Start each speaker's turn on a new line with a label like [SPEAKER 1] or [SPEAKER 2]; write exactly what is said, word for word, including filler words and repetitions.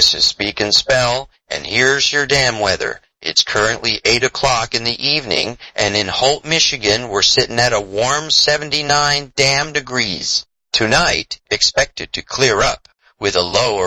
[SPEAKER 1] This is Speak and Spell, and here's your damn weather. It's currently eight o'clock in the evening, and in Holt, Michigan, we're sitting at a warm seventy-nine damn degrees. Tonight, expected to clear up, with a low